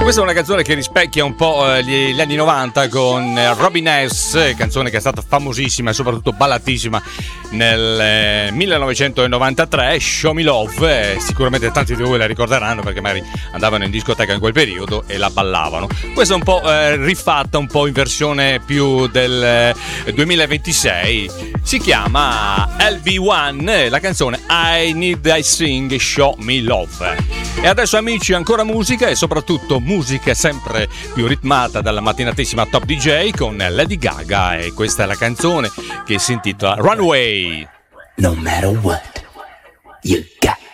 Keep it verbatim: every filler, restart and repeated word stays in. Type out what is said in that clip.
Questa è una canzone che rispecchia un po' eh, gli, gli anni novanta con eh, Robin S., canzone che è stata famosissima e soprattutto ballatissima nel eh, millenovecentonovantatré, Show Me Love. Eh, sicuramente tanti di voi la ricorderanno perché magari andavano in discoteca in quel periodo e la ballavano. Questa è un po' eh, rifatta, un po' in versione più del eh, duemilaventisei. Si chiama L B one, la canzone I Need I Sing Show Me Love. E adesso, amici, ancora musica e soprattutto musica sempre più ritmata dalla mattinatissima Top D J con Lady Gaga, e questa è la canzone che si intitola Runway. No matter what, you